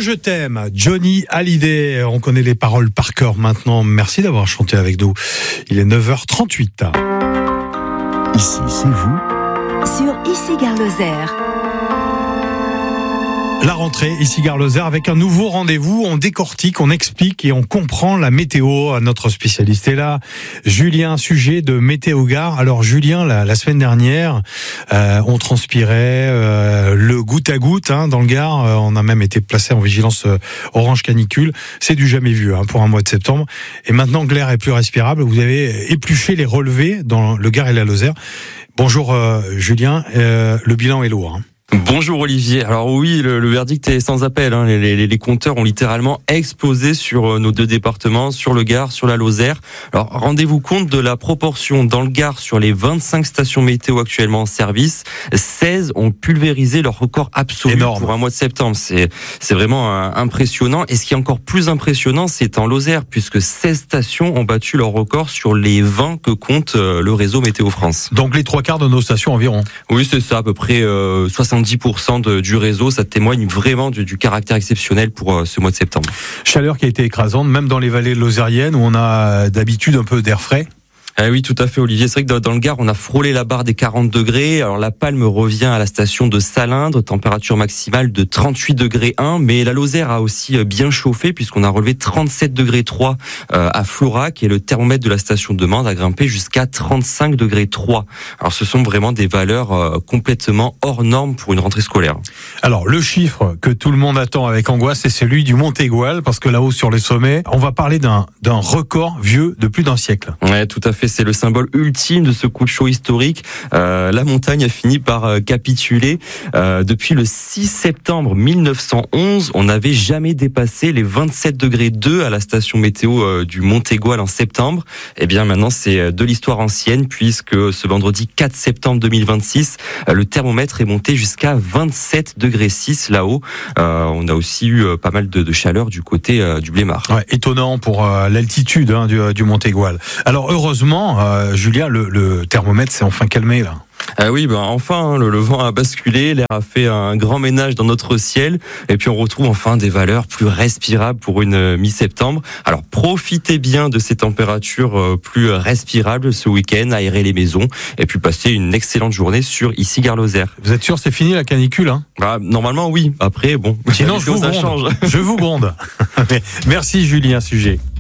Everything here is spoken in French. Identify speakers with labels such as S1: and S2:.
S1: Je t'aime, Johnny Hallyday. On connaît les paroles par cœur maintenant. Merci d'avoir chanté avec nous. Il est 9h38.
S2: Ici, c'est vous.
S3: Sur Ici Gare Lozère.
S1: La rentrée, ici Gare Lozère, avec un nouveau rendez-vous. On décortique, on explique et on comprend la météo. Notre spécialiste est là, Julien Sujet de Météo Gare. Alors Julien, la semaine dernière, on transpirait le goutte à goutte dans le Gard. On a même été placé en vigilance orange canicule. C'est du jamais vu pour un mois de septembre. Et maintenant que l'air est plus respirable, vous avez épluché les relevés dans le Gard et la Lozère. Bonjour Julien, le bilan est lourd.
S4: Bonjour Olivier. Alors oui, le verdict est sans appel. Les compteurs ont littéralement explosé sur nos deux départements, sur le Gard, sur la Lozère. Alors rendez-vous compte de la proportion. Dans le Gard, sur les 25 stations météo actuellement en service, 16 ont pulvérisé leur record absolu. Énorme. Pour un mois de septembre. C'est vraiment impressionnant. Et ce qui est encore plus impressionnant, c'est en Lozère, puisque 16 stations ont battu leur record sur les 20 que compte le réseau Météo France.
S1: Donc les 3/4 de nos stations environ.
S4: Oui, c'est ça, à peu près 70% du réseau. Ça témoigne vraiment du caractère exceptionnel pour ce mois de septembre.
S1: Chaleur qui a été écrasante, même dans les vallées lozériennes où on a d'habitude un peu d'air frais.
S4: Ah oui, tout à fait, Olivier. C'est vrai que dans le Gard, on a frôlé la barre des 40 degrés. Alors, la Palme revient à la station de Salindre, température maximale de 38 degrés 1. Mais la Lozère a aussi bien chauffé puisqu'on a relevé 37 degrés 3 à Florac et le thermomètre de la station de Mende a grimpé jusqu'à 35 degrés 3. Alors, ce sont vraiment des valeurs complètement hors normes pour une rentrée scolaire.
S1: Alors, le chiffre que tout le monde attend avec angoisse, c'est celui du Mont Aigoual, parce que là-haut sur les sommets, on va parler d'un record vieux de plus d'un siècle.
S4: Ouais, tout à fait. C'est le symbole ultime de ce coup de chaud historique. La montagne a fini par capituler. Depuis le 6 septembre 1911, on n'avait jamais dépassé les 27 degrés 2 à la station météo du Mont Aigoual en septembre. Et bien maintenant, c'est de l'histoire ancienne, puisque ce vendredi 4 septembre 2026, le thermomètre est monté jusqu'à 27 degrés 6 là-haut. On a aussi eu pas mal de chaleur du côté du Blémard.
S1: Ouais, étonnant pour l'altitude du Mont Aigoual. Alors heureusement, Julien, le thermomètre s'est enfin calmé là.
S4: Oui, enfin, le vent a basculé, l'air a fait un grand ménage dans notre ciel, et puis on retrouve enfin des valeurs plus respirables pour une mi-septembre. Alors profitez bien de ces températures plus respirables ce week-end, aérez les maisons, et puis passez une excellente journée sur Ici Gare Lozère.
S1: Vous êtes sûr c'est fini la canicule
S4: Normalement oui, après bon.
S1: Sinon je vous gronde. Je vous gronde. Merci Julien Sujet.